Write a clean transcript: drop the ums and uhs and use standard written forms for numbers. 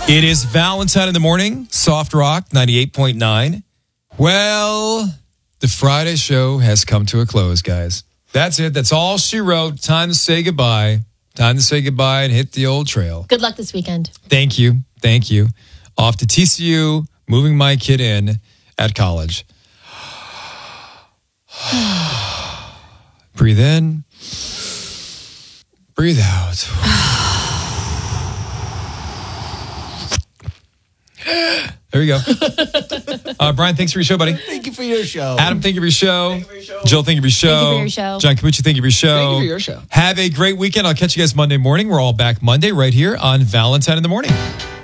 It is Valentine in the morning, Soft Rock 98.9. Well, the Friday show has come to a close, guys. That's it. That's all she wrote. Time to say goodbye. Time to say goodbye and hit the old trail. Good luck this weekend. Thank you. Thank you. Off to TCU, moving my kid in at college. Breathe in. Breathe out. There you go. Brian, thanks for your show, buddy. Thank you for your show. Adam, thank you for your show. Jill, thank you for your show. Thank you for your show. John Camucci, thank you for your show. Thank you for your show. Have a great weekend. I'll catch you guys Monday morning. We're all back Monday right here on Valentine in the Morning.